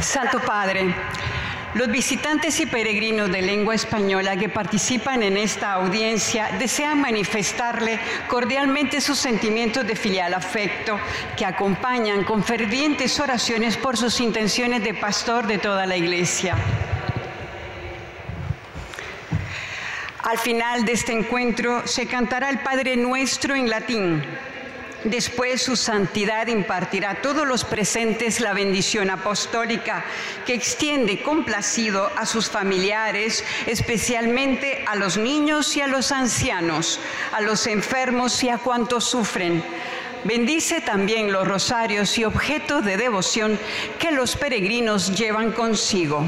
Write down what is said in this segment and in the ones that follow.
Santo Padre, los visitantes y peregrinos de lengua española que participan en esta audiencia desean manifestarle cordialmente sus sentimientos de filial afecto que acompañan con fervientes oraciones por sus intenciones de pastor de toda la Iglesia. Al final de este encuentro se cantará el Padre Nuestro en latín. Después su santidad impartirá a todos los presentes la bendición apostólica que extiende complacido a sus familiares, especialmente a los niños y a los ancianos, a los enfermos y a cuantos sufren. Bendice también los rosarios y objetos de devoción que los peregrinos llevan consigo.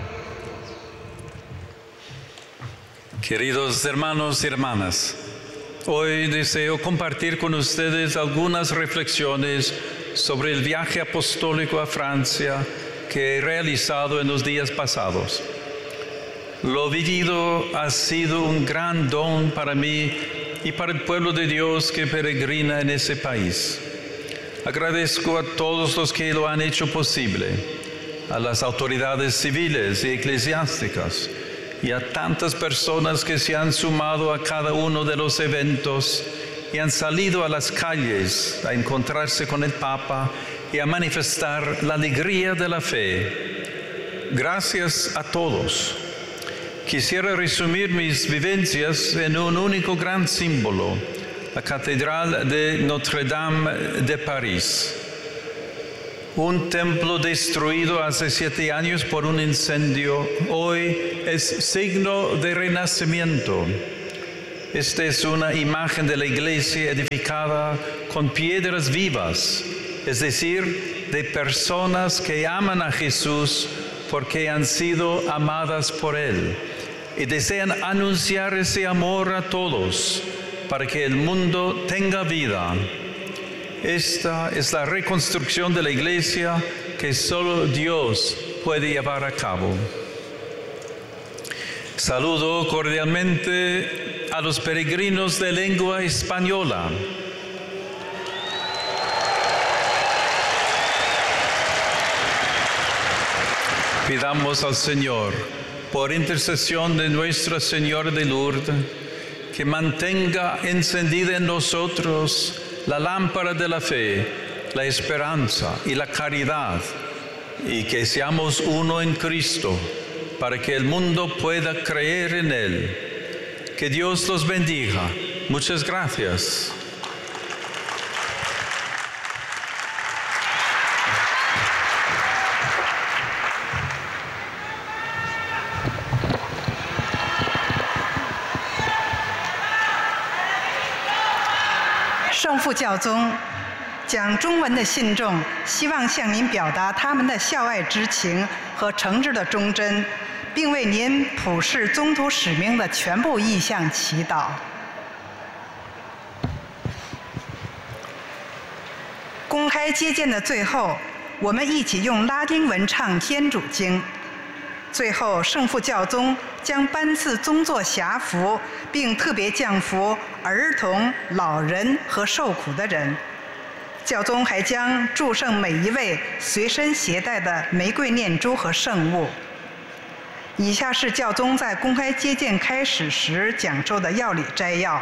Queridos hermanos y hermanas, hoy deseo compartir con ustedes algunas reflexiones sobre el viaje apostólico a Francia que he realizado en los días pasados. Lo vivido ha sido un gran don para mí y para el pueblo de Dios que peregrina en ese país. Agradezco a todos los que lo han hecho posible, a las autoridades civiles y eclesiásticas, y a tantas personas que se han sumado a cada uno de los eventos y han salido a las calles a encontrarse con el Papa y a manifestar la alegría de la fe. Gracias a todos. Quisiera resumir mis vivencias en un único gran símbolo, la Catedral de Notre-Dame de París. Un templo destruido hace 7 años por un incendio, hoy es signo de renacimiento. Esta es una imagen de la iglesia edificada con piedras vivas, es decir, de personas que aman a Jesús porque han sido amadas por Él y desean anunciar ese amor a todos para que el mundo tenga vida. Esta es la reconstrucción de la iglesia que solo Dios puede llevar a cabo. Saludo cordialmente a los peregrinos de lengua española. Pidamos al Señor, por intercesión de Nuestra Señora de Lourdes, que mantenga encendida en nosotros la lámpara de la fe, la esperanza y la caridad, y que seamos uno en Cristo, para que el mundo pueda creer en Él. Que Dios los bendiga. Muchas gracias. 圣父教宗讲中文的信众希望向您表达他们的孝爱之情和诚挚的忠贞，并为您普世宗徒使命的全部意向祈祷。公开接见的最后，我们一起用拉丁文唱天主经。最后，圣父教宗将颁赐宗座辖服，并特别降福儿童、老人和受苦的人。教宗还将祝圣每一位随身携带的玫瑰念珠和圣物。以下是教宗在公开接见开始时讲授的要理摘要。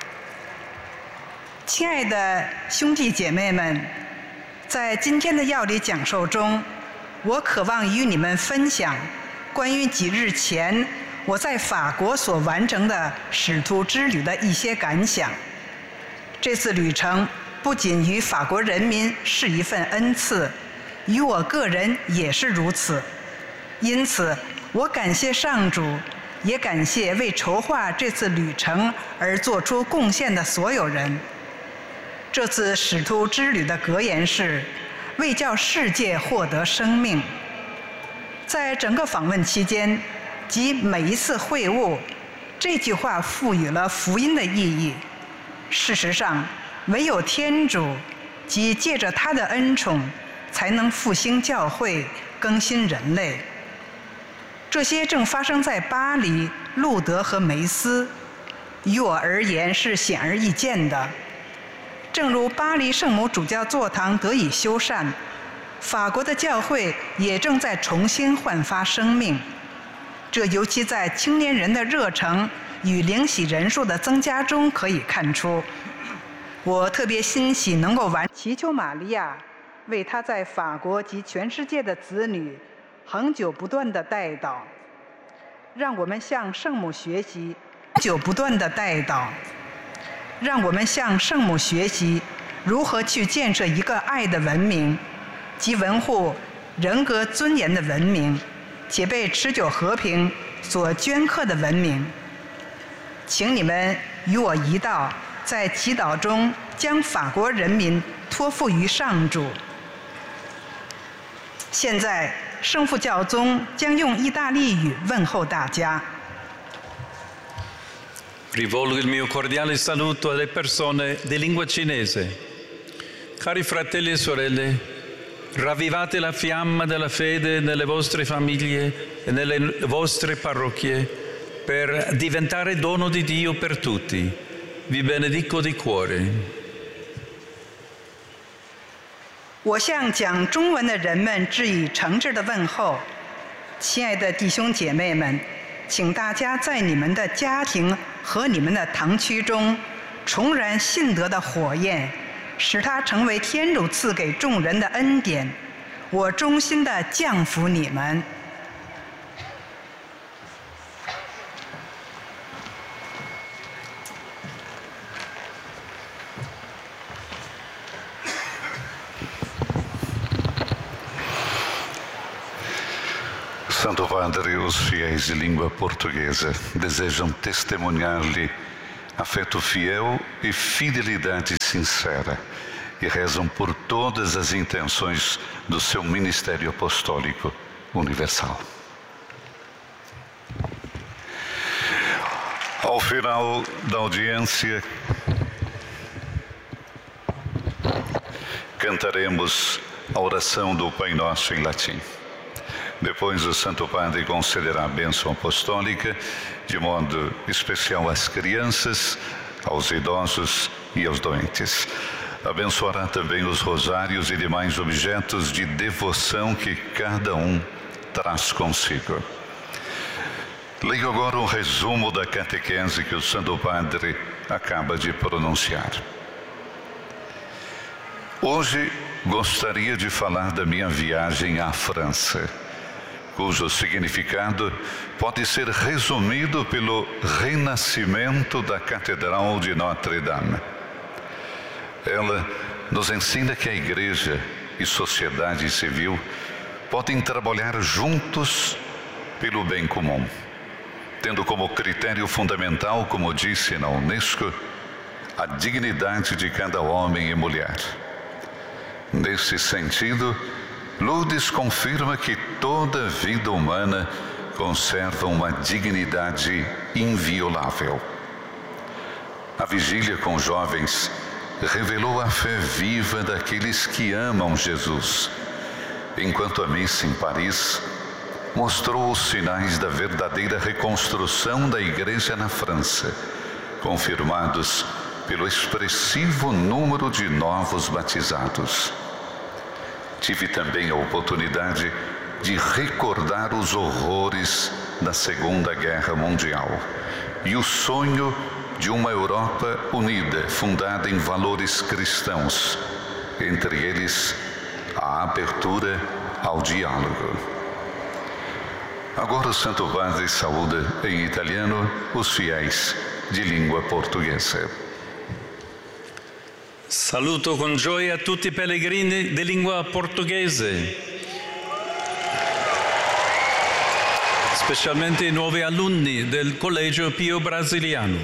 亲爱的兄弟姐妹们，在今天的要理讲授中，我渴望与你们分享关于几日前我在法国所完成的使徒之旅的一些感想。这次旅程不仅于法国人民是一份恩赐，于我个人也是如此。因此，我感谢上主，也感谢为筹划这次旅程而做出贡献的所有人。这次使徒之旅的格言是“为叫世界获得生命”。在整个访问期间及每一次会晤，这句话赋予了福音的意义。事实上，唯有天主即借着他的恩宠，才能复兴教会，更新人类。这些正发生在巴黎、路德和梅斯，于我而言是显而易见的。正如巴黎圣母主教座堂得以修缮， 法国的教会也正在重新焕发生命，这尤其在青年人的热诚与灵洗人数的增加中可以看出。我特别欣喜能够祈求玛利亚为他在法国及全世界的子女恒久不断的代祷，让我们向圣母学习让我们向圣母学习如何去建设一个爱的文明，及维护人格尊严的文明，且被持久和平所镌刻的文明。请你们与我一道，在祈祷中将法国人民托付于上主。现在，圣父教宗将用意大利语问候大家。 Rivolgo il mio cordiale saluto alle persone di lingua cinese. Cari fratelli e sorelle, ravvivate la fiamma della fede nelle vostre famiglie e nelle vostre parrocchie per diventare dono di Dio per tutti. Vi benedico di cuore. 我向讲中文的人们致以诚挚的问候。亲爱的弟兄姐妹们，请大家在你们的家庭和你们的堂区中重燃信德的火焰，使它成为天主赐给众人的恩典。我衷心地降服你们。 Santo Padre, os fiéis de língua portuguesa desejam testemunhar-lhe afeto fiel e fidelidade sincera e rezam por todas as intenções do seu ministério apostólico universal. Ao final da audiência, cantaremos a oração do Pai Nosso em latim. Depois o Santo Padre concederá a bênção apostólica, de modo especial às crianças, aos idosos e aos doentes. Abençoará também os rosários e demais objetos de devoção que cada um traz consigo. Leio agora um resumo da catequese que o Santo Padre acaba de pronunciar. Hoje gostaria de falar da minha viagem à França, cujo significado pode ser resumido pelo renascimento da Catedral de Notre-Dame. Ela nos ensina que a Igreja e sociedade civil podem trabalhar juntos pelo bem comum, tendo como critério fundamental, como disse na Unesco, a dignidade de cada homem e mulher. Nesse sentido, Lourdes confirma que toda vida humana conserva uma dignidade inviolável. A vigília com jovens revelou a fé viva daqueles que amam Jesus, enquanto a missa em Paris mostrou os sinais da verdadeira reconstrução da Igreja na França, confirmados pelo expressivo número de novos batizados. Tive também a oportunidade de recordar os horrores da Segunda Guerra Mundial e o sonho de uma Europa unida, fundada em valores cristãos, entre eles a abertura ao diálogo. Agora o Santo Padre saúda em italiano os fiéis de língua portuguesa. Saluto con gioia tutti i pellegrini di lingua portoghese, specialmente i nuovi alunni del Collegio Pio Brasiliano.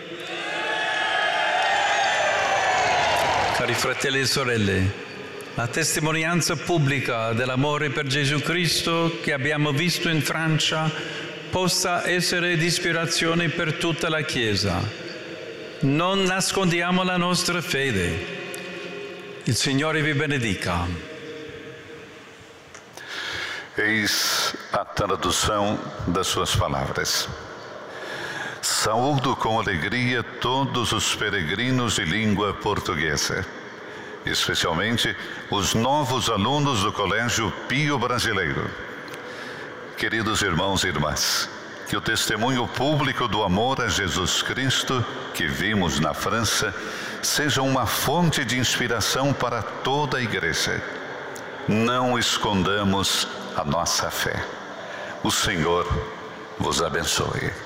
Cari fratelli e sorelle, la testimonianza pubblica dell'amore per Gesù Cristo che abbiamo visto in Francia possa essere di ispirazione per tutta la Chiesa. Non nascondiamo la nostra fede. Il Signore vi benedica. Eis a tradução das suas palavras. Saúdo com alegria todos os peregrinos de língua portuguesa. especialmente os novos alunos do Colégio Pio Brasileiro. Queridos irmãos e irmãs, que o testemunho público do amor a Jesus Cristo que vimos na França seja uma fonte de inspiração para toda a Igreja. Não escondamos a nossa fé. O Senhor vos abençoe.